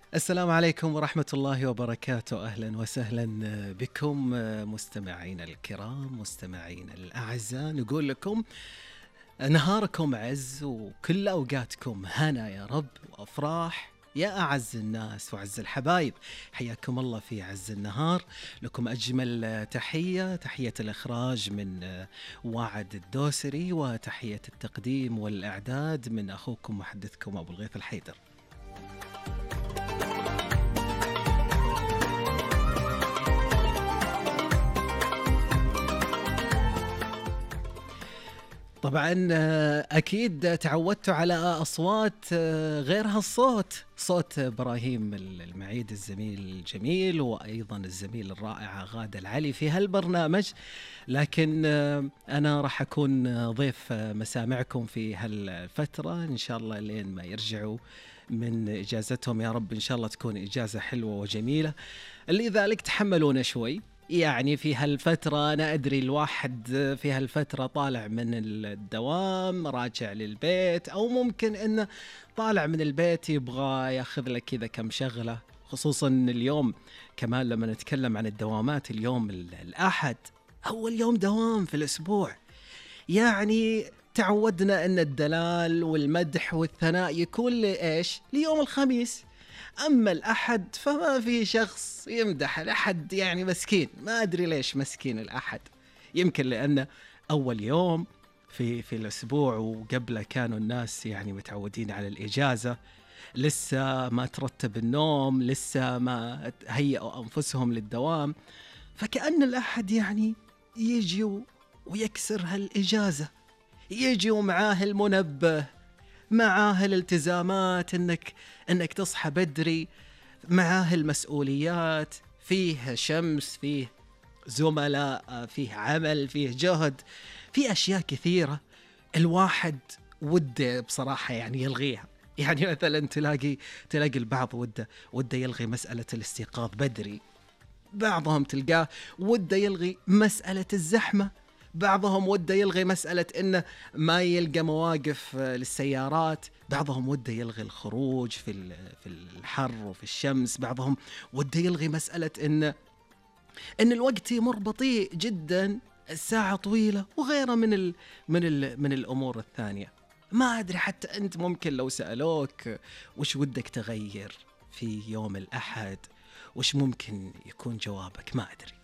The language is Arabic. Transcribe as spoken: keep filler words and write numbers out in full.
السلام عليكم ورحمة الله وبركاته. أهلا وسهلا بكم مستمعين الكرام، مستمعين الأعزاء. نقول لكم نهاركم عز وكل أوقاتكم هنا يا رب وأفراح يا أعز الناس وعز الحبايب. حياكم الله في عز النهار. لكم أجمل تحية، تحية الإخراج من وعد الدوسري، وتحية التقديم والإعداد من أخوكم محدثكم أبو الغيث الحيدر. طبعا أكيد تعودتوا على أصوات غير هالصوت، صوت إبراهيم المعيد الزميل الجميل، وأيضا الزميل الرائع غادة العلي في هالبرنامج. لكن أنا راح أكون ضيف مسامعكم في هالفترة إن شاء الله لين ما يرجعوا من إجازتهم. يا رب إن شاء الله تكون إجازة حلوة وجميلة، لذلك تحملونا شوي. يعني في هالفترة أنا أدري الواحد في هالفترة طالع من الدوام راجع للبيت، أو ممكن إنه طالع من البيت يبغى ياخذ لك كذا كم شغلة، خصوصا اليوم كمان لما نتكلم عن الدوامات. اليوم الأحد أول يوم دوام في الأسبوع، يعني تعودنا أن الدلال والمدح والثناء يكون لإيش؟ ليوم الخميس. أما الأحد فما في شخص يمدح الأحد، يعني مسكين. ما أدري ليش مسكين الأحد، يمكن لأنه أول يوم في في الأسبوع، وقبله كانوا الناس يعني متعودين على الإجازة، لسه ما ترتب النوم، لسه ما هيئوا أنفسهم للدوام، فكأن الأحد يعني يجي ويكسر هالإجازة، يجي ومعاه المنبه، معاه الالتزامات، انك انك تصحى بدري، معاه المسؤوليات، فيه شمس، فيه زملاء، فيه عمل، فيه جهد، فيه اشياء كثيرة الواحد وده بصراحة يعني يلغيها. يعني مثلا تلاقي تلاقي البعض وده وده يلغي مسألة الاستيقاظ بدري، بعضهم تلقاه وده يلغي مسألة الزحمة، بعضهم وده يلغي مسألة إنه ما يلقى مواقف للسيارات، بعضهم وده يلغي الخروج في في الحر وفي الشمس، بعضهم وده يلغي مسألة إن إن الوقت يمر بطيء جدا، الساعة طويلة، وغيرها من ال من ال من الأمور الثانية. ما أدري حتى أنت ممكن لو سألوك وش ودك تغير في يوم الأحد، وش ممكن يكون جوابك؟ ما أدري.